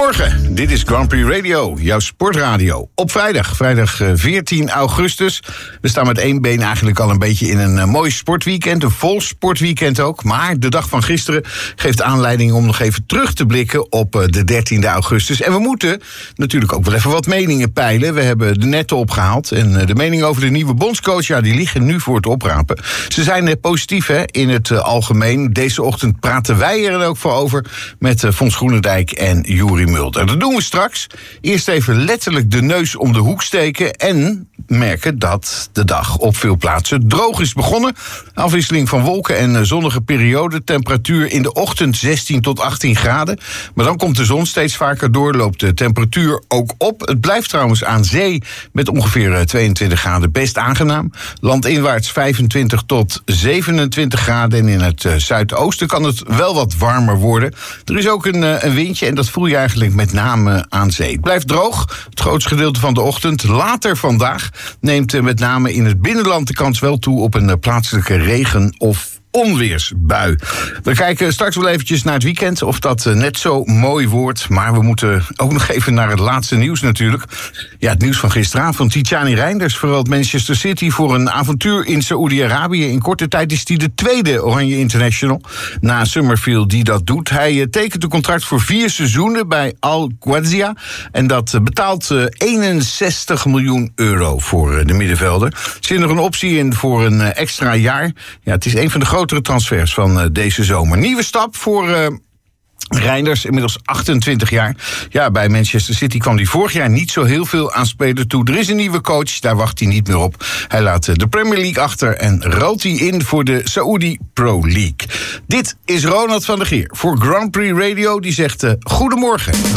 Goedemorgen, dit is Grand Prix Radio, jouw sportradio. Op vrijdag 14 augustus. We staan met één been eigenlijk al een beetje in een mooi sportweekend. Een vol sportweekend ook. Maar de dag van gisteren geeft aanleiding om nog even terug te blikken op de 13e augustus. En we moeten natuurlijk ook wel even wat meningen peilen. We hebben de netten opgehaald. En de meningen over de nieuwe bondscoach, ja, die liggen nu voor het oprapen. Ze zijn positief in het algemeen. Deze ochtend praten wij er ook voor over met Fons Groenendijk en Juri Mulder. Dat doen we straks. Eerst even letterlijk de neus om de hoek steken en merken dat de dag op veel plaatsen droog is begonnen. Afwisseling van wolken en zonnige periode. Temperatuur in de ochtend 16 tot 18 graden. Maar dan komt de zon steeds vaker door, loopt de temperatuur ook op. Het blijft trouwens aan zee met ongeveer 22 graden best aangenaam. Landinwaarts 25 tot 27 graden en in het zuidoosten kan het wel wat warmer worden. Er is ook een windje en dat voel je eigenlijk met name aan zee. Het blijft droog, het grootste gedeelte van de ochtend. Later vandaag neemt met name in het binnenland de kans wel toe op een plaatselijke regen- of onweersbui. We kijken straks wel eventjes naar het weekend, of dat net zo mooi wordt. Maar we moeten ook nog even naar het laatste nieuws natuurlijk. Ja, het nieuws van gisteravond. Tijani Reinders verruilt Manchester City voor een avontuur in Saoedi-Arabië. In korte tijd is hij de tweede Oranje International na Summerfield die dat doet. Hij tekent een contract voor 4 seizoenen bij Al Qadsia. En dat betaalt 61 miljoen euro voor de middenvelder. Er zit nog een optie in voor een extra jaar. Ja, het is een van de grotere transfers van deze zomer. Nieuwe stap voor Reinders, inmiddels 28 jaar. Ja, bij Manchester City kwam hij vorig jaar niet zo heel veel aan spelen toe. Er is een nieuwe coach, daar wacht hij niet meer op. Hij laat de Premier League achter en ruilt hij in voor de Saudi Pro League. Dit is Ronald van der Geer voor Grand Prix Radio. Die zegt goedemorgen.